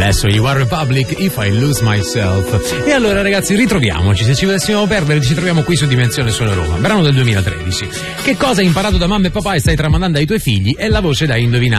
Sono gli One Republic, If I Lose Myself. E allora ragazzi, ritroviamoci, se ci dovessimo perdere ci troviamo qui su Dimensione Suono Roma, brano del 2013. Che cosa hai imparato da mamma e papà e stai tramandando ai tuoi figli è la voce da indovinare.